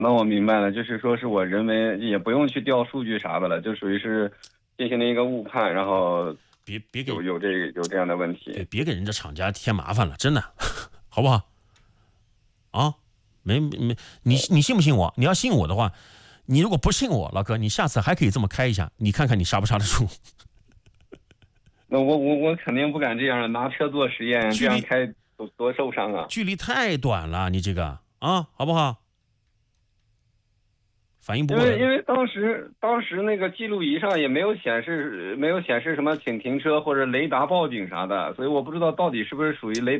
那我明白了，就是说是我人为也不用去调数据啥的了，就属于是进行了一个误判，然后别给有这样的问题。 别给人家厂家添麻烦了，真的，好不好？啊，没，你信不信我？你要信我的话，你如果不信我，老哥，你下次还可以这么开一下，你看看你刹不刹得住。 那我肯定不敢这样拿车做实验，这样开多受伤啊！ 距离太短了，你这个啊，好不好？反应不过来。 因为当时那个记录仪上也没有显示什么请停车或者雷达报警啥的，所以我不知道到底是不是属于雷达。